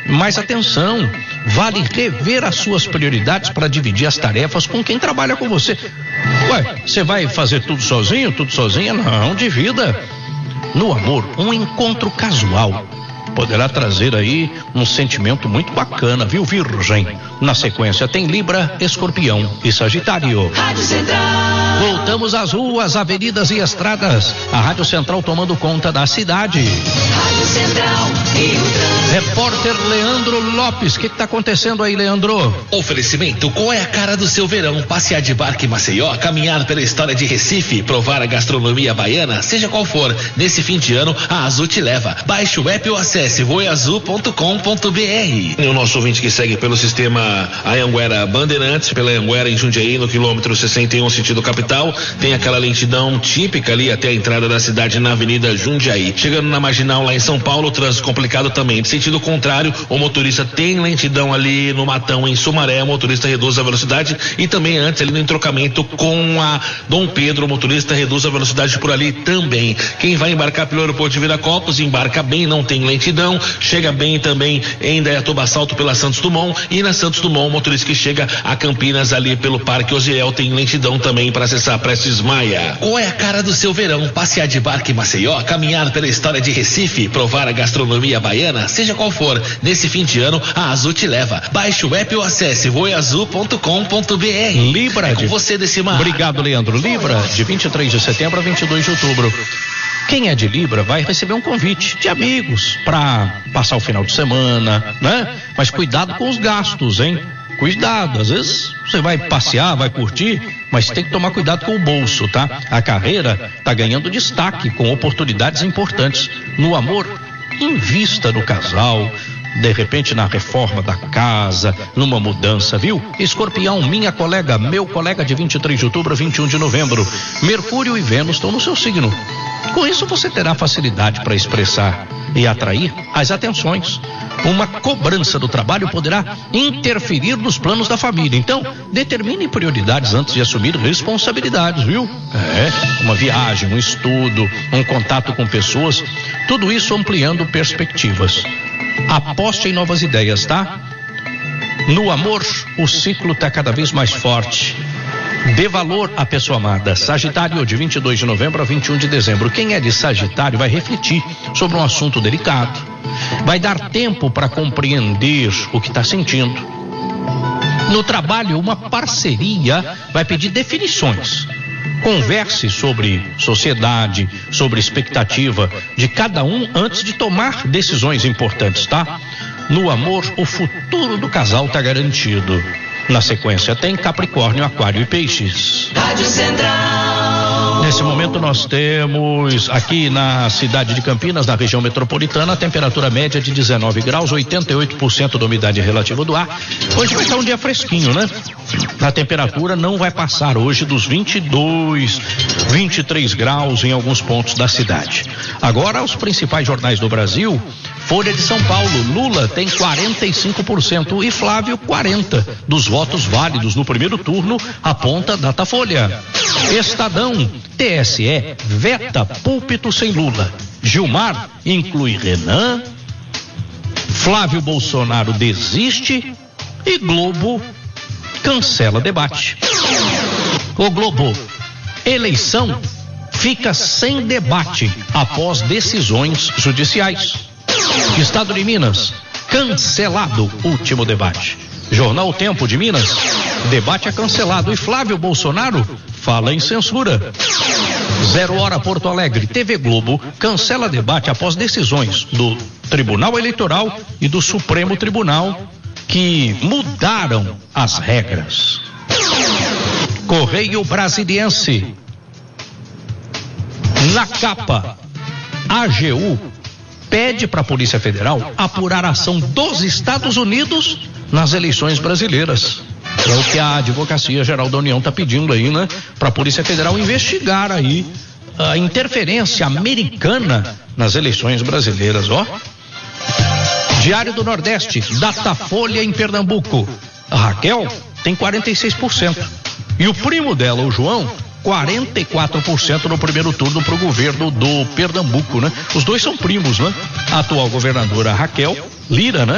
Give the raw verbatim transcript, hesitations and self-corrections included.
Mas atenção, vale rever as suas prioridades para dividir as tarefas com quem trabalha com você. Ué, você vai fazer tudo sozinho, tudo sozinha? Não, divida. No amor, um encontro casual poderá trazer aí um sentimento muito bacana, viu, Virgem? Na sequência tem Libra, Escorpião e Sagitário. Rádio Central. Voltamos às ruas, avenidas e estradas. A Rádio Central tomando conta da cidade. Rádio Central Rio Grande. Repórter Leandro Lopes, o que está acontecendo aí, Leandro? Oferecimento, qual é a cara do seu verão? Passear de barco em Maceió, caminhar pela história de Recife, provar a gastronomia baiana, seja qual for. Nesse fim de ano, a Azul te leva. Baixe o app ou acesse voe azul ponto com ponto br. E o nosso ouvinte que segue pelo sistema Anhanguera Bandeirantes, pela Anhanguera em Jundiaí, no quilômetro sessenta e um, sentido capital, tem aquela lentidão típica ali até a entrada da cidade na Avenida Jundiaí. Chegando na Marginal lá em São Paulo, trânsito complicado também. De sentido contrário, o motorista tem lentidão ali no Matão, em Sumaré, o motorista reduz a velocidade, e também antes ali no entrocamento com a Dom Pedro, o motorista reduz a velocidade por ali também. Quem vai embarcar pelo aeroporto de Viracopos, embarca bem, não tem lentidão, chega bem também em Indaiatuba Salto pela Santos Dumont, e na Santos Dumont, o motorista que chega a Campinas ali pelo Parque Osiel tem lentidão também para acessar Prestes Maia. Qual é a cara do seu verão? Passear de barco em Maceió, caminhar pela história de Recife, provar a gastronomia baiana, seja qual for. Nesse fim de ano, a Azul te leva. Baixe o app ou acesse voe azul ponto com ponto br. Libra é com de... você, Decimar. Obrigado, Leandro. Libra, de vinte e três de setembro a vinte e dois de outubro. Quem é de Libra vai receber um convite de amigos para passar o final de semana, né? Mas cuidado com os gastos, hein? Cuidado, às vezes você vai passear, vai curtir, mas tem que tomar cuidado com o bolso, tá? A carreira tá ganhando destaque com oportunidades importantes. No amor, invista no casal, de repente na reforma da casa, numa mudança, viu? Escorpião, minha colega, meu colega, de vinte e três de outubro a vinte e um de novembro. Mercúrio e Vênus estão no seu signo. Com isso você terá facilidade para expressar e atrair as atenções. Uma cobrança do trabalho poderá interferir nos planos da família. Então, determine prioridades antes de assumir responsabilidades, viu? É, uma viagem, um estudo, um contato com pessoas, tudo isso ampliando perspectivas. Aposte em novas ideias, tá? No amor, o ciclo está cada vez mais forte. Dê valor à pessoa amada. Sagitário, de vinte e dois de novembro a vinte e um de dezembro. Quem é de Sagitário vai refletir sobre um assunto delicado. Vai dar tempo para compreender o que está sentindo. No trabalho, uma parceria vai pedir definições. Converse sobre sociedade, sobre expectativa de cada um antes de tomar decisões importantes, tá? No amor, o futuro do casal está garantido. Na sequência tem Capricórnio, Aquário e Peixes. Rádio Central. Nesse momento nós temos aqui na cidade de Campinas, na região metropolitana, a temperatura média de dezenove graus, oitenta e oito por cento da umidade relativa do ar. Hoje vai estar um dia fresquinho, né? A temperatura não vai passar hoje dos vinte e dois, vinte e três graus em alguns pontos da cidade. Agora, os principais jornais do Brasil. Folha de São Paulo, Lula tem quarenta e cinco por cento e Flávio quarenta por cento dos votos válidos no primeiro turno, aponta Datafolha. Estadão, T S E veta púlpito sem Lula. Gilmar inclui Renan. Flávio Bolsonaro desiste e Globo cancela debate. O Globo, eleição fica sem debate após decisões judiciais. Estado de Minas, cancelado último debate. Jornal Tempo de Minas, debate é cancelado e Flávio Bolsonaro fala em censura. Zero Hora Porto Alegre, T V Globo cancela debate após decisões do Tribunal Eleitoral e do Supremo Tribunal que mudaram as regras. Correio Brasiliense, na capa, A G U pede para a Polícia Federal apurar a ação dos Estados Unidos nas eleições brasileiras. É o que a Advocacia Geral da União está pedindo aí, né? Para a Polícia Federal investigar aí a interferência americana nas eleições brasileiras, ó. Diário do Nordeste, Datafolha em Pernambuco. A Raquel tem quarenta e seis por cento. E o primo dela, o João, quarenta e quatro por cento no primeiro turno para o governo do Pernambuco, né? Os dois são primos, né? A atual governadora Raquel Lira, né?